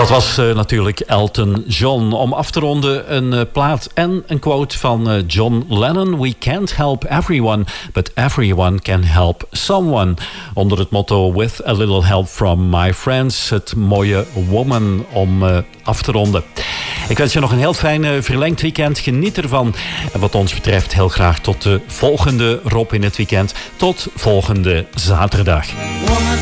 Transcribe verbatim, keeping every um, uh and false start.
Dat was uh, natuurlijk Elton John. Om af te ronden een uh, plaat en een quote van uh, John Lennon. We can't help everyone, but everyone can help someone. Onder het motto With a little help from my friends. Het mooie Woman om uh, af te ronden. Ik wens je nog een heel fijn uh, verlengd weekend. Geniet ervan. En wat ons betreft heel graag tot de volgende Rob in het weekend. Tot volgende zaterdag.